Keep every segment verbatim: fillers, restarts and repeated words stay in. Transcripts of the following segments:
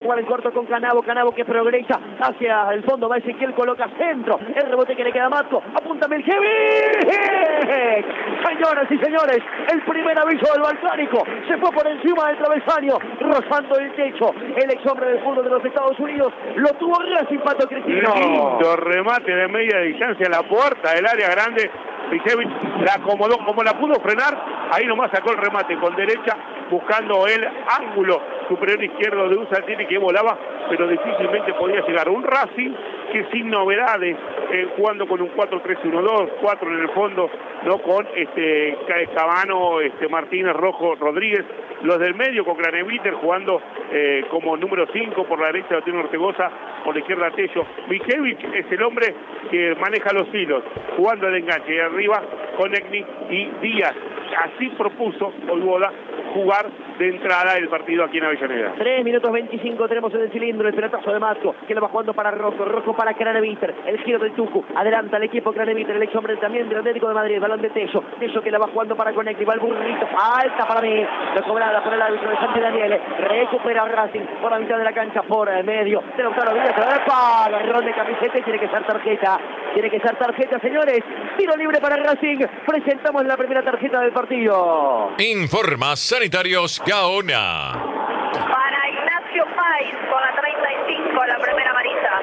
jugar en corto con Canavo, Canavo que progresa hacia el fondo, va Ezequiel, coloca centro, el rebote que le queda a Matko, apunta Miljevic. Señoras y señores, el primer aviso del Balcánico, se fue por encima del travesaño, rozando el techo, el ex hombre del fútbol de los Estados Unidos, lo tuvo Racing, Pato Cristino. Lindo remate de media distancia a la puerta del área grande. Miljevic la acomodó, como la pudo frenar, ahí nomás sacó el remate con derecha, buscando el ángulo superior izquierdo de un Santini que volaba, pero difícilmente podía llegar. Un Racing que sin novedades, eh, jugando con un cuatro tres uno dos, cuatro en el fondo, no con este Cabano, este Martínez, Rojo, Rodríguez, los del medio con Craneviter jugando eh, como número cinco, por la derecha lo tiene Ortegoza, por la izquierda Tello. Miljevic es el hombre que maneja los hilos, jugando el enganche, y arriba con Egni y Díaz. Así propuso Oyboda jugar de entrada el partido aquí en Avellaneda. tres minutos veinticinco tenemos en el cilindro, el pelotazo de Matko, que lo va jugando para Rojo, Rojo para Craneviter, el giro del Tucu, adelanta el equipo Craneviter, el ex hombre también del Atlético de Madrid, balón de Tello, Tello que la va jugando para Conecti, va el burrito, falta para mí, lo cobrada por el árbitro de Santi Daniele, recupera Racing por la mitad de la cancha, por el medio, de Lautaro Díaz, ¡epa! Agarrón de camiseta y tiene que ser tarjeta, tiene que ser tarjeta, señores, tiro libre para Racing, presentamos la primera tarjeta del partido. Informa Sanitarios Gaona. Para Ignacio País con la treinta y cinco, la primera amarilla.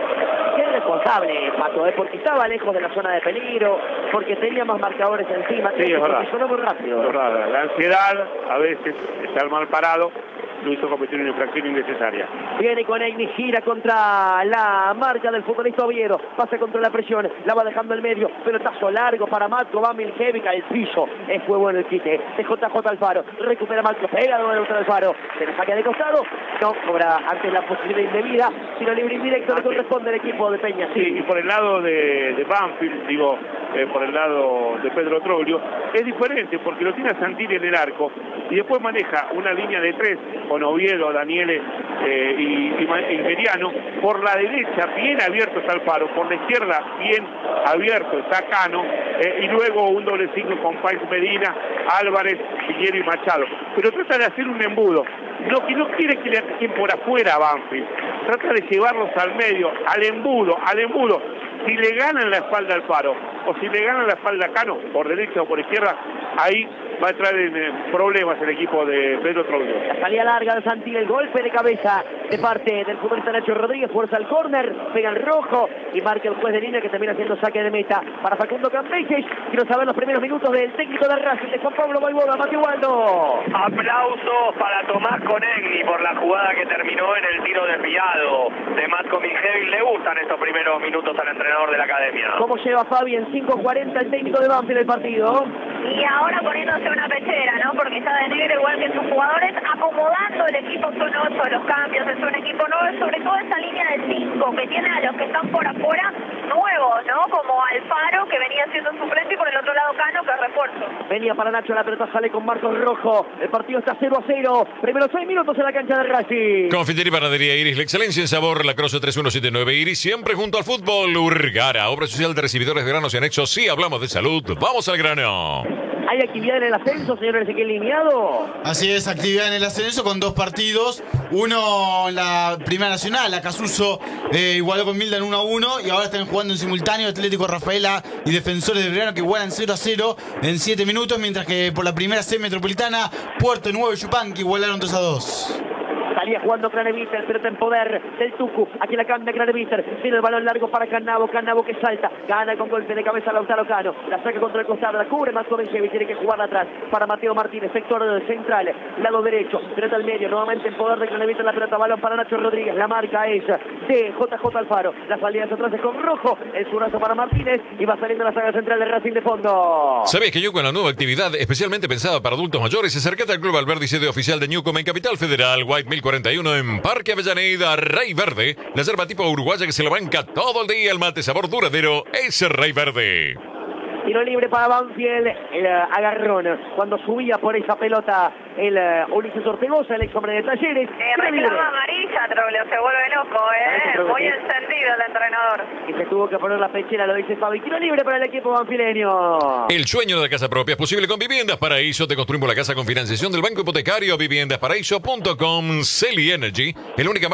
Qué responsable, Pato, ¿eh? Porque estaba lejos de la zona de peligro, porque tenía más marcadores encima, sí, es verdad. sonó muy rápido. Es verdad. La ansiedad, a veces, estar mal parado, lo hizo cometer una infracción innecesaria. Viene con Egni, gira contra la marca del futbolista Oviedo, pasa contra la presión, la va dejando el medio, pelotazo largo para Matko, va Miljevic al piso, es fue bueno el quite, de J J Alfaro, recupera Matko, pega de nuevo Alfaro, se le saca de costado, no cobra antes la posibilidad indebida, sino libre indirecto le corresponde al equipo de Peña. Sí, y por el lado de, de Banfield, digo, eh, por el lado de Pedro Troglio, es diferente porque lo tiene a Santini en el arco y después maneja una línea de tres con Oviedo, Daniele eh, y, y, y Meriano. Por la derecha bien abierto está Alfaro, por la izquierda bien abierto está Cano, eh, y luego un doble cinco con País Medina, Álvarez, Piñero y Machado. Pero trata de hacer un embudo, no, que no quiere que le ataquen por afuera a Banfield, trata de llevarlos al medio, al embudo, al embudo. Si le ganan la espalda al Alfaro o si le ganan la espalda a Cano, por derecha o por izquierda, ahí va a entrar en eh, problemas el equipo de Pedro Troglio. La salida larga de Santi, el golpe de cabeza de parte del futbolista Nacho Rodríguez, fuerza al córner, pega el rojo y marca el juez de línea que termina haciendo saque de meta para Facundo Campeses. Quiero saber los primeros minutos del técnico de Racing, de Juan Pablo Oyboda, Mateo Waldo. Aplausos para Tomás Conegni por la jugada que terminó en el tiro desviado de Matko Miljevic. Le gustan estos primeros minutos al entrenador de la academia. ¿Cómo lleva Fabi en cinco cuarenta el técnico de Banfield el partido? Y ahora poniéndose una pechera, ¿no? Porque está de negro igual que sus jugadores, acomodando el equipo, son ocho los cambios, es un equipo nuevo, sobre todo esa línea de cinco que tiene a los que están por afuera nuevos, ¿no? Como Alfaro, que venía siendo suplente, y por el otro lado Cano, que es refuerzo. Venía para Nacho, la pelota sale con Marcos Rojo, el partido está cero a cero, primeros seis minutos en la cancha de Racing. Confitería y Panadería Iris, la excelencia en sabor, la Croce tres uno siete nueve Iris, siempre junto al fútbol. Urgara, obra social de recibidores de granos y anexos. Sí, hablamos de salud, vamos al grano. ¿Hay actividad en el ascenso, señor Ezequiel Limiado? Así es, actividad en el ascenso con dos partidos. Uno en la Primera Nacional, Acasuso eh, igualó con Mildan uno a uno y ahora están jugando en simultáneo Atlético Rafaela y Defensores de Belgrano, que igualan cero a cero en siete minutos, mientras que por la Primera C Metropolitana, Puerto Nuevo y Chupán, que igualaron dos a dos. Salía jugando Craneviter, pelota en poder del Tucu. Aquí la cambia Craneviter. Tiene el balón largo para Canavo. Canavo que salta. Gana con golpe de cabeza Lautaro Cano. La saca contra el costado. La cubre Matko Miljevic. Tiene que jugarla atrás para Mateo Martínez. Sector central. Lado derecho. Pelota al medio. Nuevamente en poder de Craneviter. La pelota balón para Nacho Rodríguez. La marca es de J J Alfaro. La salida hacia atrás es con Rojo. El surazo para Martínez. Y va saliendo la saga central de Racing de fondo. ¿Sabías que yo con la nueva actividad especialmente pensada para adultos mayores? Acércate al Club Alberdi, sede oficial de Newcom en Capital Federal, White mil cuarenta y uno en Parque Avellaneda, Rey Verde, la yerba tipo uruguaya que se la banca todo el día, el mate sabor duradero, es Rey Verde. Tiro libre para Banfield, el uh, agarrón, cuando subía por esa pelota el uh, Ulises Ortegoza, el ex hombre de Talleres. Eh, reclama amarilla, Troglio, se vuelve loco, ¿eh? Muy que... encendido el entrenador. Y se tuvo que poner la pechera, lo dice Fabi. Tiro libre para el equipo banfileño. El sueño de la casa propia es posible con Viviendas Paraíso. Te construimos la casa con financiación del Banco Hipotecario. Viviendas Paraíso punto com. Celi Energy, el única